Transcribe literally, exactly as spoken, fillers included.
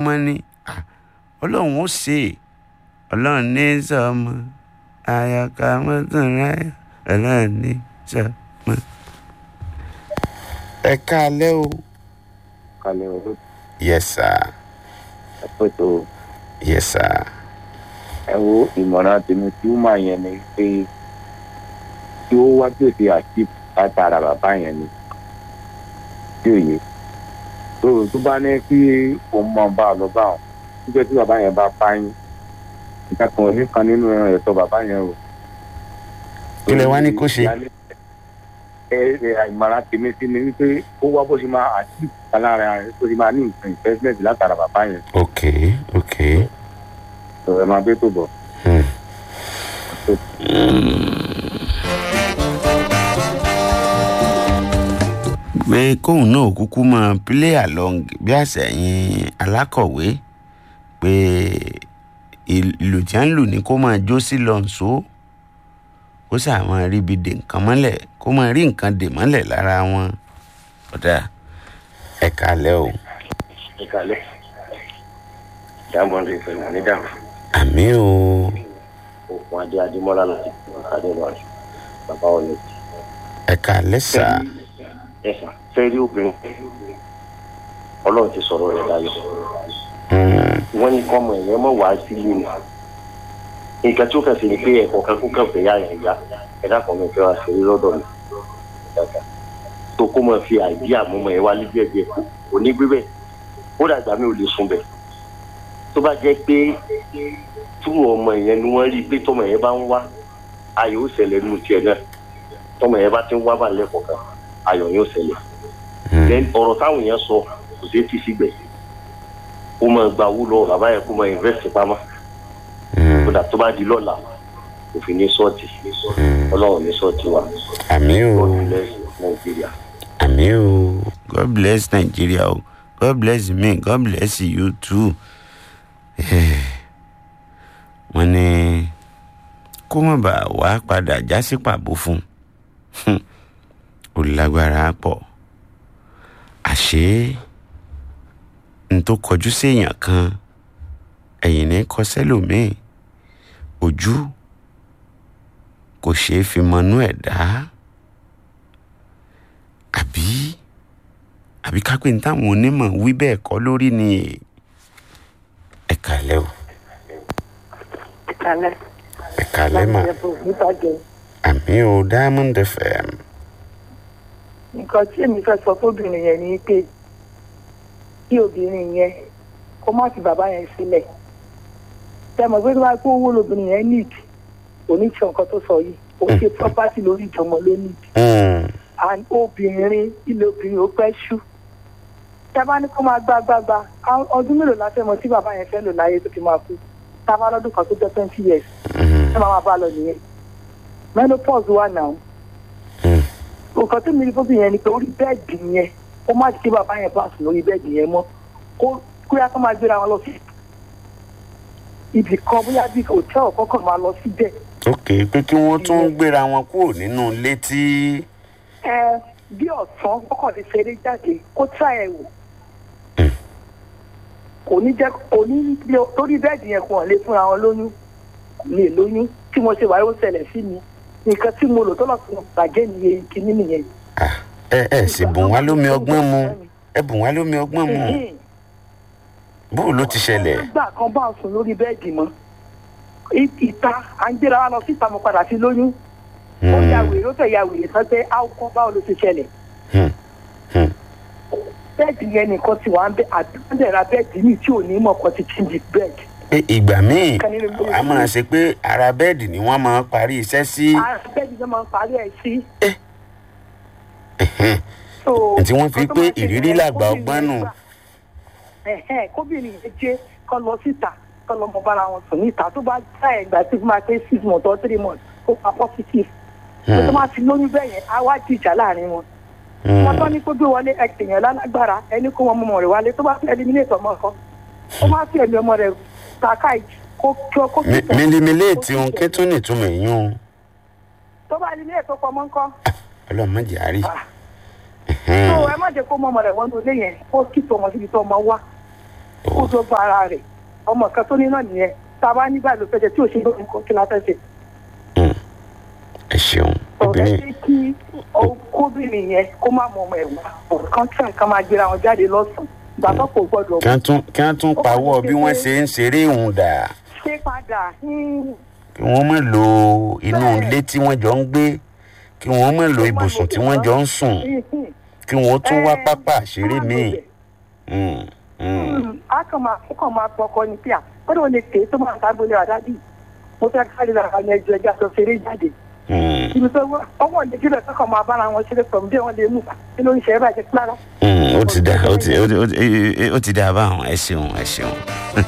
ọmọ ni ọlọ́run ó ṣe ọlọ́run ní sọmọ àyàká mọ́tò ráyà ọlọ́run ní sọmọ. ẹ káalẹ́ o. kalẹ̀ o. yes sir. ẹ pẹ́ tó. yes sir. ẹ wo ìmọ̀ràn tèmi tí ó máa yẹn ni pé tí ó wá pèsè àti látara bàbá yẹn ni tí ò yẹ tó tó bá ní kí òun máa bá a lọ bá wọn níjọ́ tí bàbá yẹn bá pààyàn ìta kan ò ní kan nínú ẹ̀tọ́ bàbá yẹn o. kí lẹ wá ní kó ṣe. ẹ ẹ ìmọ̀ràn tèmi sí ni wípé ó wá bó ṣe máa àti ìpalára bó ṣe máa ní nǹkan investment látara bàbá yẹn. ok ok. ẹ máa gbé tó bọ̀. pé kóun náà kúkú máa play along bí àṣẹyìn alákọ̀wé pé ìlù tí a ń lù ní kó máa jó sí lọ́nṣó kó sáà máa rí ibi dè nǹkan mọ́lẹ̀ kó máa rí nǹkan dè mọ́lẹ̀ lára wọn. ọ̀dà ẹ kálẹ́ o. ẹ kálẹ́ dáàbò ń rí ìfẹ́ mọ̀ ní dáàbò. àmì o. òkun adé adémọ́lá láti adémọ́lá bàbá ọ̀lẹ́. ẹ kálẹ́ sà. ẹ sà fẹ́ẹ́ rí obìnrin ọlọ́run ti sọ̀rọ̀ rẹ̀ dayọ̀. wọ́n ní kọ́mọ ẹ̀yẹ́ mọ̀ wá sílé ni nǹkan tí ó kàn sí ni pé ẹ̀kọ́ kan kó kàn fẹ́ yá yẹn yá ẹ̀dá kan mi fẹ́ wá ṣeré lọ́dọ̀ mi tó kó mọ̀ fi àìdí àmúmọ̀ ẹ̀ wá ní díẹ̀ díẹ̀ kò ní gbé bẹ́ẹ̀ ó dàgbà mi ò lè sùn bẹ́ẹ̀ tó bá jẹ́ pé túwọ̀ ọmọ yẹn ni wọ́n rí i pé tọmọ yẹn bá ń wá ayọ̀ ó ṣẹlẹ̀ nínú tiẹ̀ náà tọmọ yẹn bá ti ń wá bà lẹ́kọ̀ọ́ kan ayọ̀ yóò ṣẹlẹ̀ ọ̀rọ̀ táwọn yẹn sọ kò sí ti sígbẹ̀ kó máa gba owó lọ bàbá yẹn kó máa invest pamọ́ kódà tó bá di lọ́la òfin ní sọ́ọ̀tì ọlọ́run ní sọ́ọ̀tì wa. àmì o. God bless Nigeria. àmì o. God bless Nigeria o. God bless me. God bless you too. wọ́n ní kó má bàa wá padà já sí pàbó fún ó lágbára pọ̀ àṣé n tó kọjú séèyàn kan ẹ̀yìn ní kọ sẹ́lòmíì ojú kò ṣeé fi mọnú ẹ̀dá àbí àbí kápẹ́ ní táwọn onímọ̀ wí bẹ́ẹ̀ kọ́ lórí ni ẹ kálẹ́ o. ẹ kálẹ́. ẹ kálẹ́ mà. àmì o Diamond F M. nǹkan tí èmi fẹ́ sọ fóbìnrin yẹn ni pé kí obìnrin yẹn kó má fi bàbá yẹn sílẹ̀ tẹmọ̀ pé tó bá kó owó lobìnrin yẹn need oníṣẹ́ nǹkan tó sọ yìí ó ṣe property lórí ìjọmọ ló need and obìnrin ilé obìnrin ó pẹ́ ṣú tẹ́bá ní kó máa gbá gbágbá ọdún mélòó la fẹ́ mọ̀ tí bàbá yẹn fẹ́ lò láyé tó fi máa kú tábà lọ́dún kan tó jẹ́ twenty years ẹ máa máa bá lọ nìyẹn menopause wà náà nǹkan tó mi rí fóbi yẹn ni pé orí bẹ́ẹ̀dì yẹn ó má ti ké bàbá yẹn bá sùn lórí bẹ́ẹ̀dì yẹn mọ́ kó kóyá tó máa gbéra wọn lọ sí ibì kan bóyá bí hòtẹ́ẹ̀lì kọ́kọ́ máa lọ síbẹ̀. ok pé kí wọ́n tún gbéra wọn kúrò nínú ilé tí. ẹ bí ọ̀sán kọ́kọ́ lè ṣeré jáde kó tá ẹ wò kò ní jẹ́ kò ní lórí bẹ́ẹ̀dì yẹn kò hàn lè fúnra wọn lóyún lè lóyún tí mo ṣe wáyé ó ṣẹlẹ̀ sí mi nǹkan tí mo lò tó lọ sí bàjẹ́ nìyẹn kìíní nìyẹn. ẹ ẹ sì bùn wá lómi ọgbọ́n mu ẹ bùn wá lómi ọgbọ́n mu bóò ló ti ṣẹlẹ̀. nígbà kan bá sùn lórí bẹ́ẹ̀dì mọ́ ìta à ń gbéra wa lọ síta mo padà sí lóyún ó ya wèrè ó fẹ́ ya wèrè sọ pé áwùkọ́ báwo ló ti ṣẹlẹ̀. bẹ́ẹ̀dì yẹn nìkan tí wàá ń bẹ àdúgbò bẹ́ẹ̀dì ní tí ò ní mọ̀ kan ti change bẹ́ẹ̀dì. ìgbà míì a máa ṣe pé ara bẹ́ẹ̀dì ni wọ́n máa ń parí iṣẹ́ sí. ara bẹ́ẹ̀dì ni wọ́n máa ń parí ẹ̀ sí. tí wọ́n fi pé ìrírí làgbà ọgbọ́n nù. kóbìnrin yẹn jẹ́ kọ́ lọ síta kọ́ lọ mọ bára wọn sùn níta tó bá já ẹ̀gbà tí máa pé six months or three months ó pa positive. tó tó máa ti lóyún bẹ́ẹ̀ yẹn á wá dìjà láàrin wọn. wọ́n tọ́ ní kó gbé wọlé ẹ̀kẹ́yàn lálágbára ẹni kó wọn mọ ọmọ rẹ̀ wálé tó bá fẹ́ eliminate ọmọ kan ó má fi ẹ̀mí ọmọ rẹ̀ kàkà kó kó kó. mílímílì tí òun ké tún nìtumọ̀ èèyàn. tó bá ní ilé ètò pamọ́ ńkọ́. ọlọ́run má jẹ́ àárí. tó ẹ má jẹ́ kó mọ ọmọ rẹ̀ wọnú ilé yẹn kó kí tó ọmọ síbi tó ọmọ wá kó tó bá ara rẹ̀ ọmọ kan tó ní náà nìyẹn tá a bá nígbà ló fẹ́ jẹ tí ò ṣe lóyún kan kí la fẹ́ ṣe. ẹ ṣeun ọ̀rẹ́ obìnrin ní kí kóbìnrin yẹn kó má mọ ọmọ ẹ̀ wá kán tí nǹkan máa gbéra wọn jáde lọ́sàn-án gbàgbọ́ kò gbọ́dọ̀ kí wọ́n tún kí wọ́n tún pawọ́ bí wọ́n ṣe ń ṣeré ìhùn dà ṣe padà. kí wọ́n má lo inú ilé tí wọ́n jọ ń gbé kí wọ́n má lo ibùsùn tí wọ́n jọ ń sùn kí wọ́n tún wá pápá àṣírí míì. a kàn máa kó kàn máa pọkọ ní píà ó lè lè ké tó máa sábòlé àdádì mo fẹ́ káàdì lára ní ẹjọ́ ẹja tó fèrè jáde. ibi tó ọwọ́ ìdíjú rẹ̀ kọ́kọ́ máa bára wọn ṣeré pọ̀ bí wọ́n lè mú kí ló ń ṣe é bàjẹ́ clara. ó ti dà ó ti dà báwọn ẹ ṣeun ẹ ṣeun.